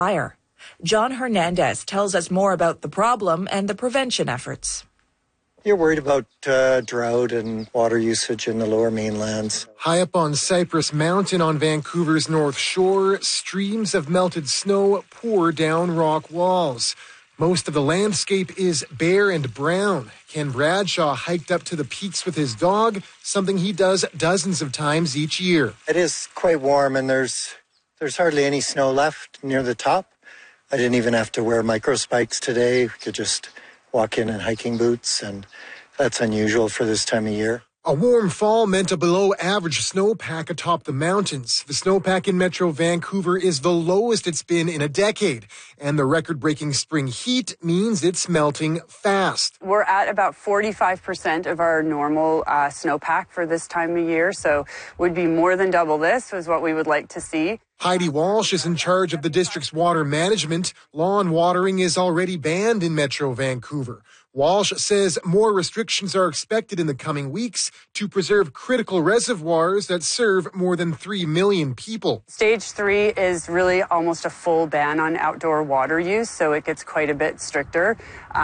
fire. John Hernandez tells us more about the problem and the prevention efforts. You're worried about drought and water usage in the lower mainlands. High up on Cypress Mountain on Vancouver's North Shore, streams of melted snow pour down rock walls. Most of the landscape is bare and brown. Ken Bradshaw hiked up to the peaks with his dog, something he does dozens of times each year. It is quite warm, and there's hardly any snow left near the top. I didn't even have to wear micro spikes today. We could just walk in hiking boots, and that's unusual for this time of year. A warm fall meant a below-average snowpack atop the mountains. The snowpack in Metro Vancouver is the lowest it's been in a decade, and the record-breaking spring heat means it's melting fast. We're at about 45% of our normal snowpack for this time of year, so would be more than double this is what we would like to see. Heidi Walsh is in charge of the district's water management. Lawn watering is already banned in Metro Vancouver. Walsh says more restrictions are expected in the coming weeks to preserve critical reservoirs that serve more than 3 million people. Stage 3 is really almost a full ban on outdoor water use, so it gets quite a bit stricter.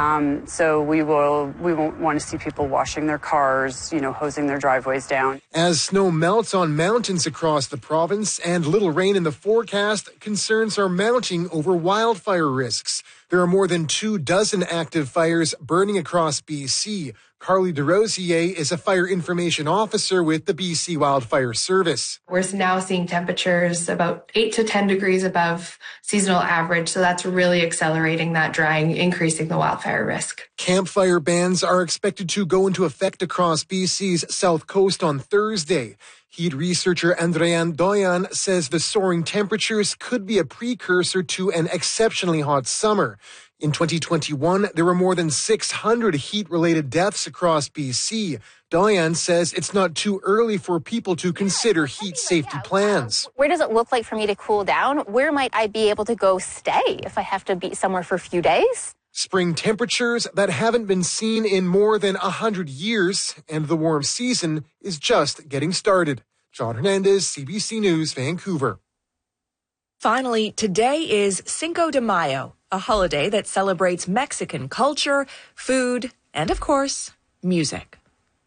So we won't want to see people washing their cars, hosing their driveways down. As snow melts on mountains across the province and little rain in the forecast, concerns are mounting over wildfire risks. There are more than 24 active fires burning across BC. Carly DeRosier is a fire information officer with the BC Wildfire Service. We're now seeing temperatures about 8 to 10 degrees above seasonal average, so that's really accelerating that drying, increasing the wildfire risk. Campfire bans are expected to go into effect across BC's south coast on Thursday. Heat researcher Andréane Doyan says the soaring temperatures could be a precursor to an exceptionally hot summer. In 2021, there were more than 600 heat-related deaths across BC. Doyan says it's not too early for people to consider heat safety plans. Where does it look like for me to cool down? Where might I be able to go stay if I have to be somewhere for a few days? Spring temperatures that haven't been seen in more than 100 years, and the warm season is just getting started. John Hernandez, CBC News, Vancouver. Finally, today is Cinco de Mayo, a holiday that celebrates Mexican culture, food, and, of course, music.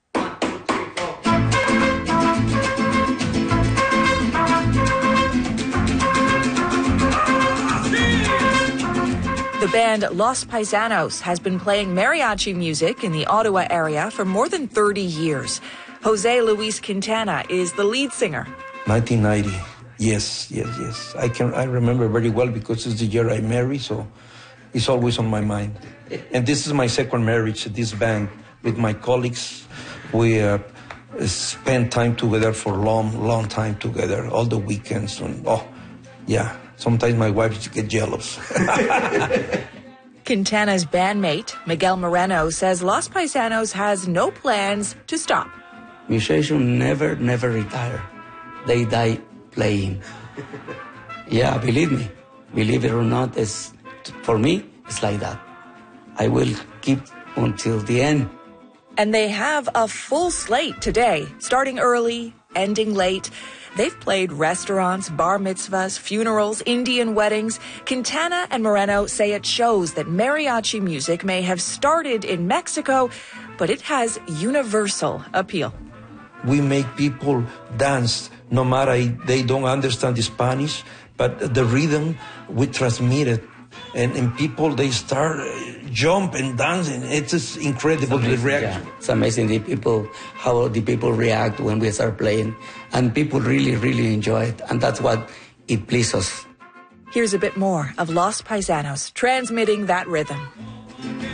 The band Los Paisanos has been playing mariachi music in the Ottawa area for more than 30 years. Jose Luis Quintana is the lead singer. 1990. Yes. I remember very well because it's the year I married, so it's always on my mind. And this is my second marriage, this band, with my colleagues. We spent time together for a long time together, all the weekends. And, sometimes my wife gets jealous. Quintana's bandmate, Miguel Moreno, says Los Paisanos has no plans to stop. Musicians never retire. They die playing. Yeah, believe me. Believe it or not, for me, it's like that. I will keep until the end. And they have a full slate today, starting early, ending late. They've played restaurants, bar mitzvahs, funerals, Indian weddings. Quintana and Moreno say it shows that mariachi music may have started in Mexico, but it has universal appeal. We make people dance, no matter they don't understand Spanish, but the rhythm, we transmit it. And people, they start jump and dancing. It's just incredible, the reaction. Yeah. It's amazing how the people react when we start playing. And people really enjoy it. And that's what it pleases us. Here's a bit more of Los Paisanos transmitting that rhythm.